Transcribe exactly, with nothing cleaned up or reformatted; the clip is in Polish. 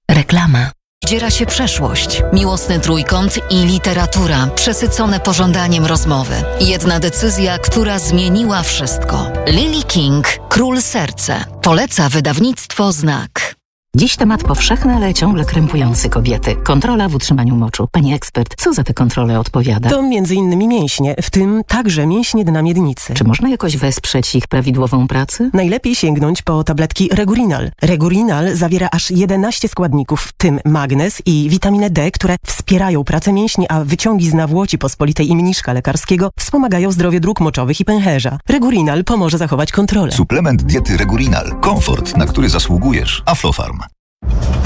Reklama. Dziera się przeszłość, miłosny trójkąt i literatura przesycone pożądaniem rozmowy. Jedna decyzja, która zmieniła wszystko. Lily King, Król Serce. Poleca wydawnictwo Znak. Dziś temat powszechny, ale ciągle krępujący kobiety. Kontrola w utrzymaniu moczu. Pani ekspert, co za te kontrole odpowiada? To między innymi mięśnie, w tym także mięśnie dna miednicy. Czy można jakoś wesprzeć ich prawidłową pracę? Najlepiej sięgnąć po tabletki Regurinal. Regurinal zawiera aż jedenaście składników, w tym magnez i witaminę D, które wspierają pracę mięśni, a wyciągi z nawłoci pospolitej i mniszka lekarskiego wspomagają zdrowie dróg moczowych i pęcherza. Regurinal pomoże zachować kontrolę. Suplement diety Regurinal. Komfort, na który zasługujesz. Aflofarm.